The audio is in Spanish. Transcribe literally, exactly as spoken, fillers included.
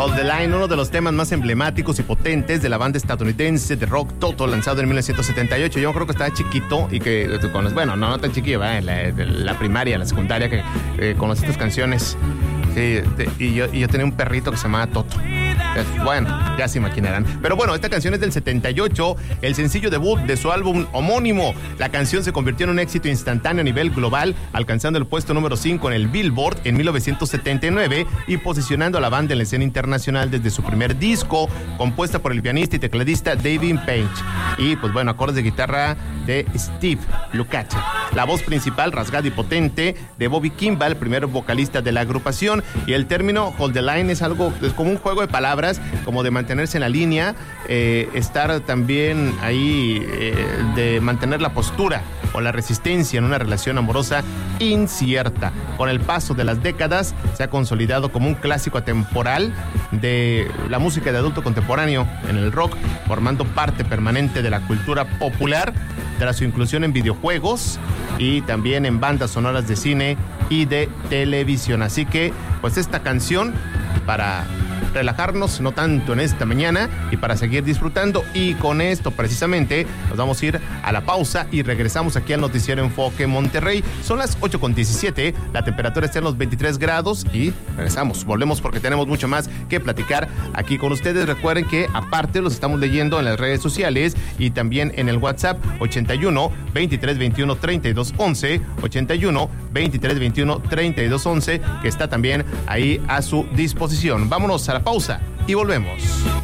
Hold the Line, uno de los temas más emblemáticos y potentes de la banda estadounidense de rock Toto, lanzado en mil novecientos setenta y ocho. Yo creo que estaba chiquito y que, con, bueno, no, no tan chiquillo, ¿verdad? En la, la primaria, la secundaria, que eh, conocí estas canciones. Sí, de, y, yo, y yo tenía un perrito que se llamaba Toto. Bueno, ya se imaginarán. Pero bueno, esta canción es del setenta y ocho, el sencillo debut de su álbum homónimo. La canción se convirtió en un éxito instantáneo a nivel global, alcanzando el puesto número cinco en el Billboard en mil novecientos setenta y nueve y posicionando a la banda en la escena internacional desde su primer disco, compuesta por el pianista y tecladista David Page. Y pues bueno, acordes de guitarra de Steve Lukather. La voz principal, rasgada y potente, de Bobby Kimball, primer vocalista de la agrupación. Y el término Hold the Line es algo, es como un juego de palabras, como de mantenerse en la línea, eh, estar también ahí, eh, de mantener la postura o la resistencia en una relación amorosa incierta. Con el paso de las décadas se ha consolidado como un clásico atemporal de la música de adulto contemporáneo en el rock, formando parte permanente de la cultura popular tras su inclusión en videojuegos y también en bandas sonoras de cine y de televisión. Así que, pues esta canción para relajarnos, no tanto en esta mañana, y para seguir disfrutando. Y con esto precisamente nos vamos a ir a la pausa y regresamos aquí al Noticiero Enfoque Monterrey. Son las ocho con diecisiete, la temperatura está en los veintitrés grados y regresamos, volvemos porque tenemos mucho más que platicar aquí con ustedes. Recuerden que aparte los estamos leyendo en las redes sociales y también en el WhatsApp ochenta y uno, veintitrés, veintiuno, treinta y dos, once, ochenta y uno, veintitrés, veintiuno, treinta y dos, once, que está también ahí a su disposición. Vámonos a la pausa y volvemos.